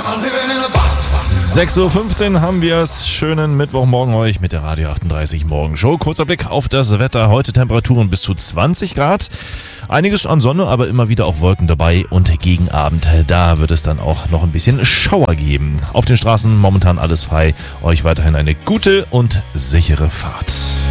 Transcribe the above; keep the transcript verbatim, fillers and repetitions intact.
sechs Uhr fünfzehn haben wir es. Schönen Mittwochmorgen euch mit der Radio achtunddreißig Morgenshow. Kurzer Blick auf das Wetter. Heute Temperaturen bis zu zwanzig Grad. Einiges an Sonne, aber immer wieder auch Wolken dabei. Und gegen Abend, da wird es dann auch noch ein bisschen Schauer geben. Auf den Straßen momentan alles frei. Euch weiterhin eine gute und sichere Fahrt.